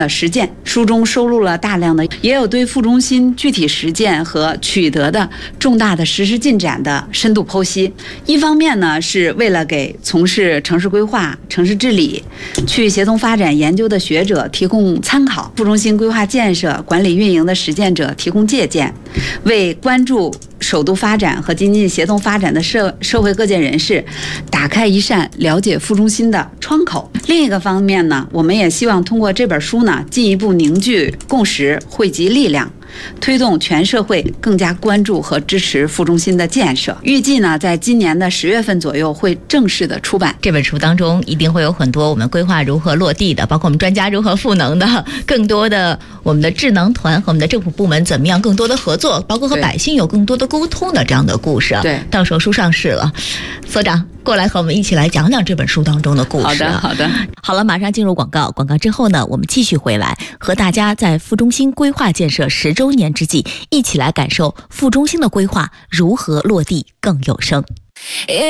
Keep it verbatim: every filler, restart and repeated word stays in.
的实践。书中收录了大量的，也有对副中心具体实践和取得的重大的实施进展的深度剖析。一方面呢，是为了给从事城市规划、城市治理、区域协同发展研究的学者提供参考，副中心规划建设、管理运营的实践者提供借鉴，为关注首都发展和经济协同发展的社社会各界人士打开一扇了解副中心的窗口。另一个方面呢，我们也希望通过这本书呢，进一步凝聚共识，汇集力量，推动全社会更加关注和支持副中心的建设。预计呢，在今年的十月份左右会正式的出版。 这本书当中一定会有很多我们规划如何落地的，包括我们专家如何赋能的，更多的我们的智能团和我们的政府部门怎么样更多的合作，包括和百姓有更多的沟通的这样的故事。 对， 到时候书上市了，所长过来和我们一起来讲讲这本书当中的故事。 好的，好的。 好了，马上进入广告。广告之后呢，我们继续回来和大家在副中心规划建设十周年之际，一起来感受副中心的规划如何落地更有声。